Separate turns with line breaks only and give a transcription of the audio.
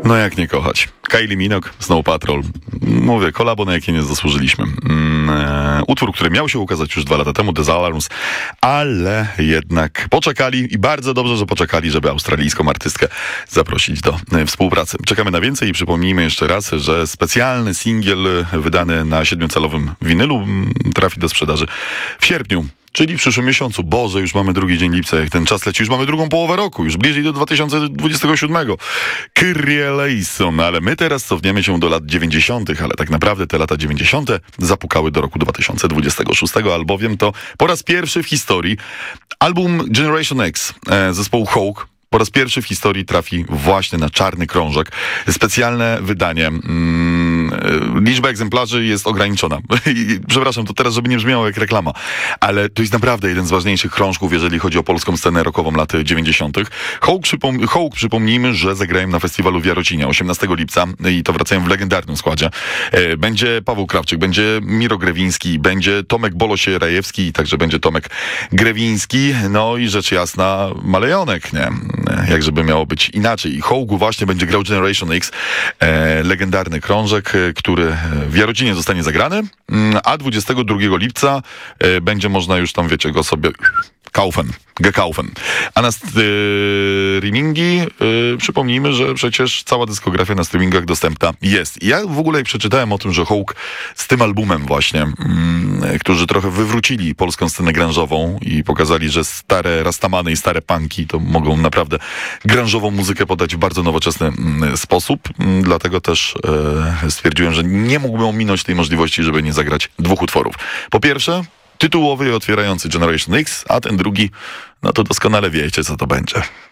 No jak nie kochać? Kylie Minogue, Snow Patrol. Mówię, kolabo, na jakie nie zasłużyliśmy. Utwór, który miał się ukazać już 2 lata temu, The Alarms, ale jednak poczekali i bardzo dobrze, że poczekali, żeby australijską artystkę zaprosić do współpracy. Czekamy na więcej i przypomnijmy jeszcze raz, że specjalny singiel wydany na 7-calowym winylu trafi do sprzedaży w sierpniu. Czyli w przyszłym miesiącu. Boże, już mamy drugi dzień lipca, jak ten czas leci, już mamy drugą połowę roku, już bliżej do 2027. Kyrie eleison, ale my teraz cofniemy się do lat 90., ale tak naprawdę te lata 90. zapukały do roku 2026, albowiem to po raz pierwszy w historii album Generation X zespołu Hawk po raz pierwszy w historii trafi właśnie na czarny krążek. Specjalne wydanie. Liczba egzemplarzy jest ograniczona. Przepraszam, to teraz, żeby nie brzmiało jak reklama, ale to jest naprawdę jeden z ważniejszych krążków, jeżeli chodzi o polską scenę rockową lat 90. Hawk, przypomnijmy, że zagrają na festiwalu w Jarocinie 18 lipca i to wracają w legendarnym składzie. Będzie Paweł Krawczyk, będzie Miro Grewiński, będzie Tomek Bolosie-Rajewski i także będzie Tomek Grewiński, no i rzecz jasna Malejonek, nie? Jak żeby miało być inaczej. I Hawk właśnie będzie grał Generation X, legendarny krążek, który w Jarocinie zostanie zagrany, a 22 lipca będzie można już tam, wiecie, go sobie gekaufen. A na streamingi przypomnijmy, że przecież cała dyskografia na streamingach dostępna jest. I ja w ogóle przeczytałem o tym, że Hawk z tym albumem właśnie, którzy trochę wywrócili polską scenę grunge'ową i pokazali, że stare rastamany i stare punki to mogą naprawdę grunge'ową muzykę podać w bardzo nowoczesny sposób. Dlatego też stwierdziłem, że nie mógłbym ominąć tej możliwości, żeby nie zagrać 2 utworów. Po pierwsze, tytułowy i otwierający Generation X, a ten drugi, no to doskonale wiecie, co to będzie.